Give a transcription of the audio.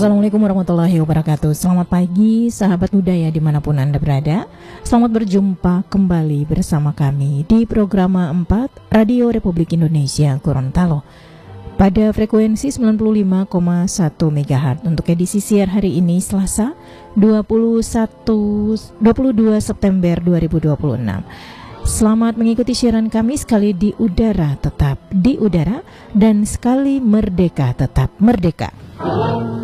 Assalamualaikum warahmatullahi wabarakatuh. Selamat pagi sahabat budaya dimanapun Anda berada. Selamat berjumpa kembali bersama kami di program 4 Radio Republik Indonesia Gorontalo pada frekuensi 95,1 MHz untuk edisi siar hari ini Selasa 22 September 2026. Selamat mengikuti siaran kami sekali di udara tetap di udara dan sekali merdeka tetap merdeka.